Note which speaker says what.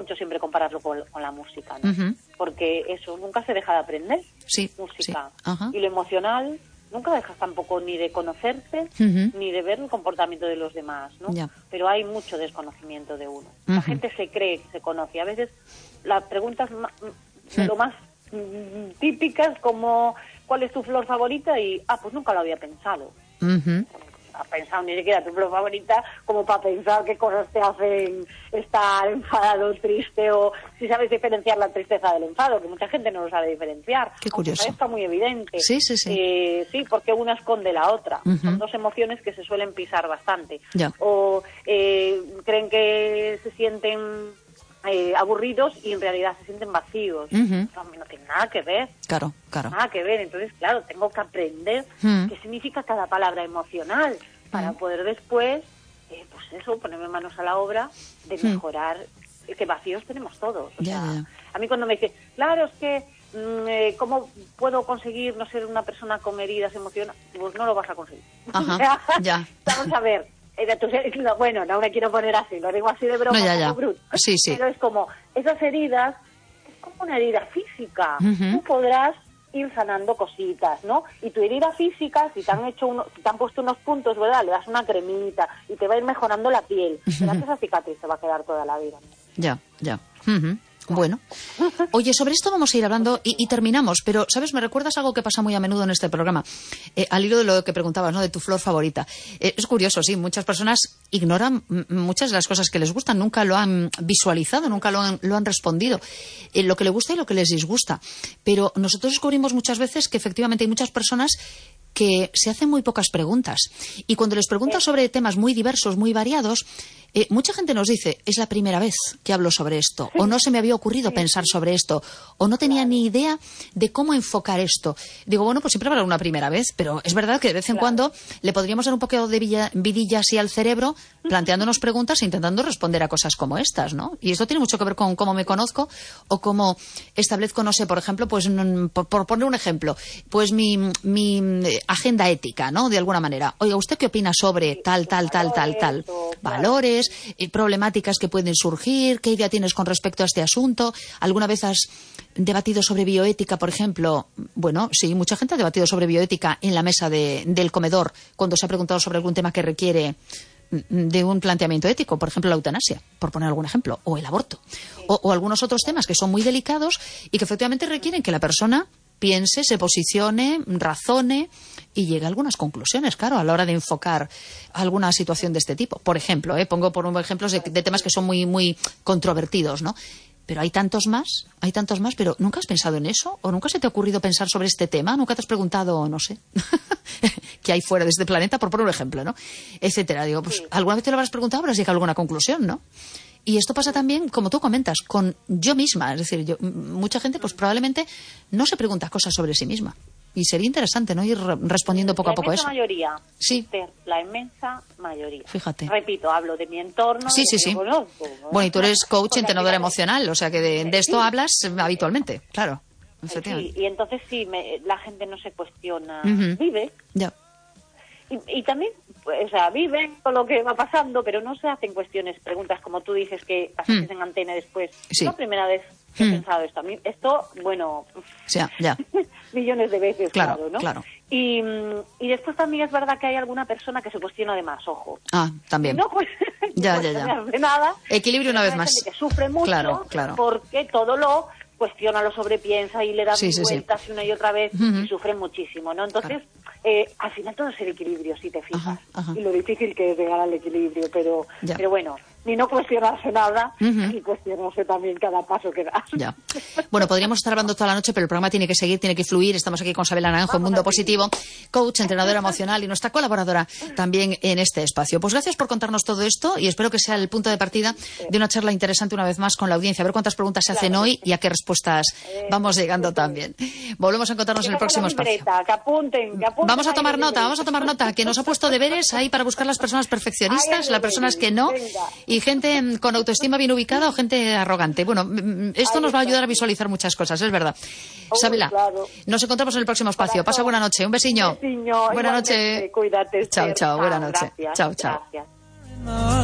Speaker 1: mucho siempre compararlo con la música, ¿no? Porque eso, nunca se deja de aprender música. Y lo emocional, nunca dejas tampoco ni de conocerte, ni de ver el comportamiento de los demás, ¿no? Pero hay mucho desconocimiento de uno. La gente se cree que se conoce. A veces las preguntas lo más típicas como ¿cuál es tu flor favorita? Y, pues nunca lo había pensado. Ha pensado ni siquiera tu flor favorita como para pensar qué cosas te hacen estar enfadado, triste, o si sabes diferenciar la tristeza del enfado, que mucha gente no lo sabe diferenciar.
Speaker 2: Qué curioso.
Speaker 1: Está muy evidente.
Speaker 2: Sí.
Speaker 1: Sí, porque una esconde la otra. Son dos emociones que se suelen pisar bastante. O creen que se sienten aburridos y en realidad se sienten vacíos. No tiene nada que ver.
Speaker 2: Claro.
Speaker 1: Nada que ver. Entonces, claro, tengo que aprender qué significa cada palabra emocional para poder después, pues eso, ponerme manos a la obra de mejorar, que vacíos tenemos todos. O sea, a mí cuando me dice, claro, es que ¿cómo puedo conseguir no ser una persona con heridas emocionales? Pues no lo vas a conseguir. Vamos a ver. Bueno, no me quiero poner así, lo digo así de broma, como bruto.
Speaker 2: Sí.
Speaker 1: Pero es como, esas heridas, es como una herida física. Tú podrás ir sanando cositas, ¿no? Y tu herida física, si te han puesto unos puntos, ¿verdad? Le das una cremita y te va a ir mejorando la piel. Verás que esa cicatriz te va a quedar toda la vida.
Speaker 2: Ya. Bueno, oye, sobre esto vamos a ir hablando y terminamos, pero, ¿sabes? Me recuerdas algo que pasa muy a menudo en este programa, al hilo de lo que preguntabas, ¿no? De tu flor favorita. Es curioso, sí, muchas personas ignoran muchas de las cosas que les gustan, nunca lo han visualizado, nunca lo han respondido, lo que les gusta y lo que les disgusta. Pero nosotros descubrimos muchas veces que efectivamente hay muchas personas que se hacen muy pocas preguntas. Y cuando les preguntas sobre temas muy diversos, muy variados, mucha gente nos dice, es la primera vez que hablo sobre esto, o no se me había ocurrido pensar sobre esto, o no tenía ni idea de cómo enfocar esto. Digo, bueno, pues siempre habrá una primera vez, pero es verdad que de vez en cuando le podríamos dar un poco de vidilla así al cerebro, planteándonos preguntas e intentando responder a cosas como estas, ¿no? Y esto tiene mucho que ver con cómo me conozco o cómo establezco, no sé, por ejemplo, pues por poner un ejemplo, pues mi agenda ética, ¿no? De alguna manera. Oiga, ¿usted qué opina sobre tal? Valores, problemáticas que pueden surgir, ¿qué idea tienes con respecto a este asunto? ¿Alguna vez has debatido sobre bioética, por ejemplo? Bueno, sí, mucha gente ha debatido sobre bioética en la mesa del comedor cuando se ha preguntado sobre algún tema que requiere de un planteamiento ético, por ejemplo la eutanasia, por poner algún ejemplo, o el aborto, o algunos otros temas que son muy delicados y que efectivamente requieren que la persona piense, se posicione, razone y llegue a algunas conclusiones, claro, a la hora de enfocar alguna situación de este tipo. Por ejemplo, pongo por ejemplos de temas que son muy, muy controvertidos, ¿no? Pero hay tantos más, pero ¿nunca has pensado en eso? ¿O nunca se te ha ocurrido pensar sobre este tema? ¿Nunca te has preguntado, no sé, qué hay fuera de este planeta, por poner un ejemplo, ¿no? Etcétera. Digo, pues alguna vez te lo habrás preguntado, habrás llegado a alguna conclusión, ¿no? Y esto pasa también, como tú comentas, con yo misma. Es decir, mucha gente pues probablemente no se pregunta cosas sobre sí misma. Y sería interesante, ¿no? Ir respondiendo poco a poco a eso.
Speaker 1: La inmensa mayoría.
Speaker 2: Sí.
Speaker 1: La inmensa mayoría.
Speaker 2: Fíjate.
Speaker 1: Repito, hablo de mi entorno.
Speaker 2: Sí.
Speaker 1: Conozco, ¿no?
Speaker 2: Bueno, y tú eres coach, entrenadora emocional, o sea que de esto hablas habitualmente, claro.
Speaker 1: Sí, y entonces la gente no se cuestiona. Vive.
Speaker 2: Ya.
Speaker 1: Y también, pues, o sea, viven con lo que va pasando, pero no se hacen preguntas como tú dices que pasaste en antena después. Sí. Es la primera vez que he pensado esto. A mí, bueno,
Speaker 2: ya.
Speaker 1: millones de veces, claro, ¿no?
Speaker 2: Claro.
Speaker 1: Y después también es verdad que hay alguna persona que se cuestiona de más, ojo.
Speaker 2: También.
Speaker 1: No, pues,
Speaker 2: ya.
Speaker 1: De nada.
Speaker 2: Equilibrio una vez más.
Speaker 1: Que sufre mucho,
Speaker 2: claro.
Speaker 1: Porque todo lo cuestiona, lo sobrepiensa y le da vueltas una y otra vez y sufre muchísimo, ¿no? Entonces, al final todo es el equilibrio, si te fijas. Y lo difícil que es llegar al equilibrio, pero bueno, ni no cuestionarse nada, y cuestionarse también cada paso que das.
Speaker 2: Ya. Bueno, podríamos estar hablando toda la noche, pero el programa tiene que seguir, tiene que fluir. Estamos aquí con Sabela Naranjo en Mundo Positivo, coach, entrenadora emocional y nuestra colaboradora también en este espacio. Pues gracias por contarnos todo esto y espero que sea el punto de partida de una charla interesante una vez más con la audiencia. A ver cuántas preguntas se hacen hoy y a qué respuestas vamos llegando también. Volvemos a encontrarnos en el próximo espacio.
Speaker 1: Que apunten.
Speaker 2: Vamos a tomar nota, que nos ha puesto deberes ahí para buscar las personas perfeccionistas, las personas que no, y gente con autoestima bien ubicada o gente arrogante. Bueno, esto nos va a ayudar a visualizar muchas cosas, es verdad. Sabela, nos encontramos en el próximo espacio. Pasa buena noche, un besiño.
Speaker 1: Buena
Speaker 2: noche.
Speaker 1: Cuídate.
Speaker 2: Chao, buena noche. Chao.
Speaker 1: Gracias.